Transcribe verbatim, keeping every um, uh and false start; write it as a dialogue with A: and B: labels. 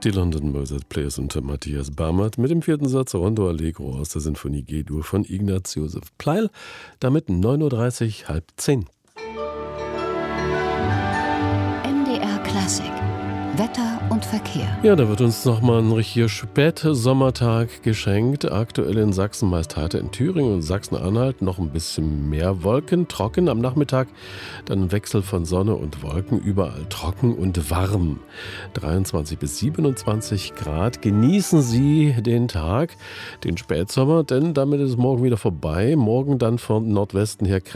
A: Die London Mozart Players unter Matthias Bamert mit dem vierten Satz Rondo Allegro aus der Sinfonie G-Dur von Ignaz Josef Pleil. Damit neun Uhr dreißig, halb zehn.
B: M D R Klassik. Wetter und Verkehr.
A: Ja, da wird uns nochmal ein richtiger Spätsommertag geschenkt. Aktuell in Sachsen meist heiter, in Thüringen und Sachsen-Anhalt noch ein bisschen mehr Wolken, trocken am Nachmittag. Dann ein Wechsel von Sonne und Wolken, überall trocken und warm. dreiundzwanzig bis siebenundzwanzig Grad. Genießen Sie den Tag, den Spätsommer, denn damit ist es morgen wieder vorbei. Morgen dann von Nordwesten her